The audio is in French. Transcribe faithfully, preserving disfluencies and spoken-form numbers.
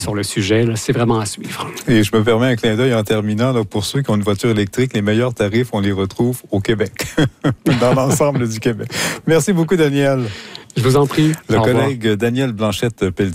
sur le sujet. Là, c'est vraiment à suivre. Et je me permets un clin d'œil en terminant. Là, pour ceux qui ont une voiture électrique, les meilleurs tarifs, on les retrouve au Québec, dans l'ensemble du Québec. Merci beaucoup, Daniel. Je vous en prie. Le Au collègue revoir. Daniel Blanchette-Pelletier.